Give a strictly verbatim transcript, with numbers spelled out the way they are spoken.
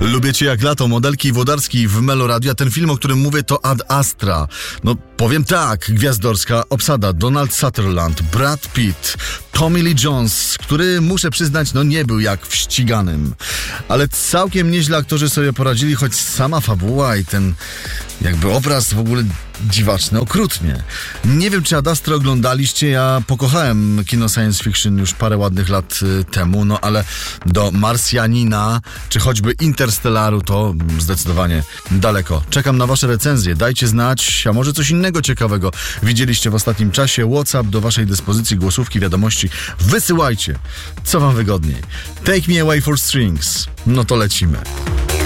Lubię cię jak lato, Modelki i Włodarski w Meloradio, a ten film, o którym mówię, to Ad Astra. No, powiem tak, gwiazdorska obsada: Donald Sutherland, Brad Pitt, Tommy Lee Jones, który, muszę przyznać, no nie był jak w Ściganym. Ale całkiem nieźle aktorzy sobie poradzili, choć sama fabuła i ten jakby obraz w ogóle dziwaczny, okrutnie. Nie wiem, czy Ad Astra oglądaliście, ja pokochałem kino science fiction już parę ładnych lat y, temu, no ale do Marsjanina, czy choćby Interstellaru to zdecydowanie daleko. Czekam na wasze recenzje, dajcie znać, a może coś innego ciekawego widzieliście w ostatnim czasie. WhatsApp do waszej dyspozycji, głosówki, wiadomości, wysyłajcie, co wam wygodniej. Take Me Away for Strings, no to lecimy.